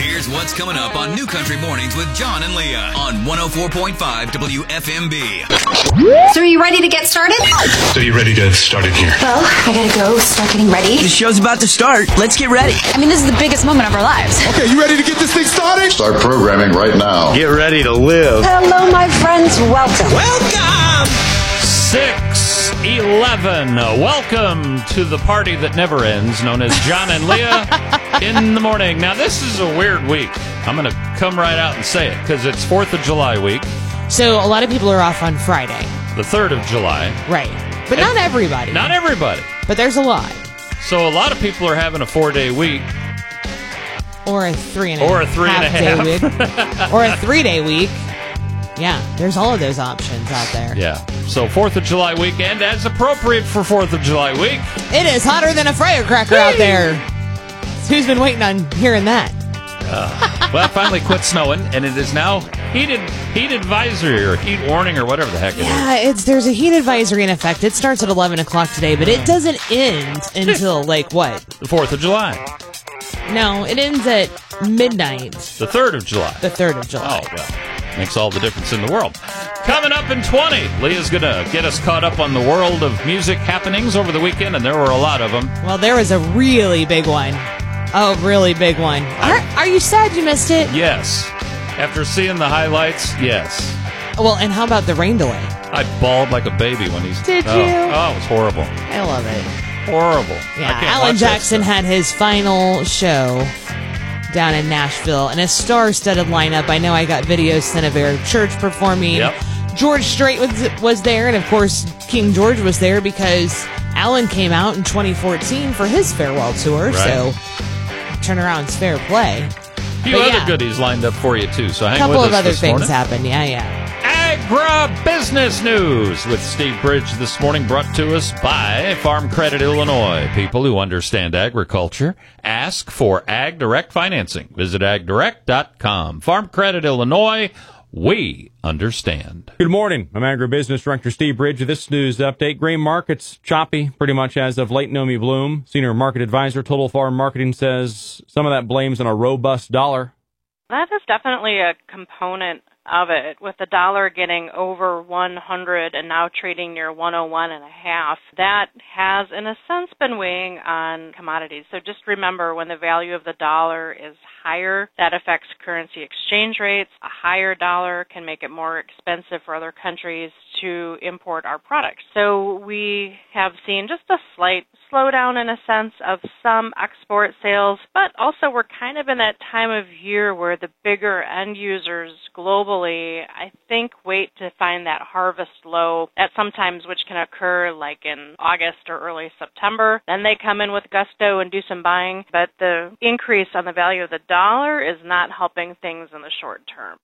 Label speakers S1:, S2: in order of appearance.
S1: Here's what's coming up on New Country Mornings with John and Leah on 104.5 WFMB.
S2: So are you ready to get started?
S3: So you ready to start in here?
S2: Well, I gotta go start getting ready.
S4: The show's about to start. Let's get ready.
S2: I mean, this is the biggest moment of our lives.
S5: Okay, you ready to get this thing started?
S6: Start programming right now.
S3: Get ready to live.
S2: Hello, my friends. Welcome.
S4: Welcome!
S7: 6:11. Welcome to the party that never ends, known as John and Leah in the morning. Now, this is a weird week. I'm going to come right out and say it because it's 4th of July week,
S8: So a lot of people are off on Friday.
S7: the 3rd of July.
S8: Right. But not everybody.
S7: Not everybody.
S8: But there's a lot.
S7: So a lot of people are having a 4-day week.
S8: Or a 3
S7: Or a 3.5
S8: day week. Or a 3-day week. Yeah, there's all of those options out there.
S7: Yeah. So 4th of July weekend, as appropriate for 4th of July week.
S8: It is hotter than a firecracker out there. Who's been waiting on hearing that?
S7: Well, it finally quit snowing, and it is now heat advisory or heat warning or whatever the heck it is.
S8: Yeah, there's a heat advisory in effect. It starts at 11 o'clock today, but it doesn't end until, like, what?
S7: The 4th of July.
S8: No, it ends at midnight.
S7: The 3rd of July.
S8: The 3rd of July.
S7: Oh, well. Makes all the difference in the world. Coming up in 20, Leah's going to get us caught up on the world of music happenings over the weekend, and there were a lot of them.
S8: Well, there was a really big one. A really big one. Are you sad you missed it?
S7: Yes. After seeing the highlights, yes.
S8: Well, and how about the rain delay?
S7: I bawled like a baby when he's...
S8: Did you?
S7: Oh, it was horrible.
S8: I love it.
S7: Horrible.
S8: Yeah,
S7: I can't
S8: Alan
S7: watch that
S8: Jackson
S7: stuff.
S8: had his final show down in Nashville, and a star-studded lineup. I know I got videos sent of Eric Church performing.
S7: Yep.
S8: George Strait was there, and of course King George was there because Alan came out in 2014 for his farewell tour.
S7: Right.
S8: So turnaround's fair play.
S7: A few
S8: But
S7: other
S8: yeah.
S7: goodies lined up for you, too, so hang
S8: A couple
S7: with
S8: of
S7: us
S8: other
S7: this
S8: things
S7: morning.
S8: happened. Yeah.
S7: Agribusiness News with Steve Bridge this morning, brought to us by Farm Credit Illinois. People who understand agriculture. Ask for Ag Direct financing. Visit agdirect.com. Farm Credit Illinois. We understand.
S9: Good morning. I'm Agribusiness Director Steve Bridge with this news update. Grain markets choppy pretty much as of late. Naomi Bloom, Senior Market Advisor, Total Farm Marketing, says some of that blames on a robust dollar.
S10: That is definitely a component of it, with the dollar getting over 100 and now trading near 101.5. That has, in a sense, been weighing on commodities. So just remember, when the value of the dollar is higher, that affects currency exchange rates. A higher dollar can make it more expensive for other countries to import our products. So we have seen just a slight slowdown, in a sense, of some export sales, but also we're kind of in that time of year where the bigger end users globally, I think, wait to find that harvest low that sometimes which can occur like in August or early September. Then they come in with gusto and do some buying, but the increase on the value of the dollar is not helping things in the short term.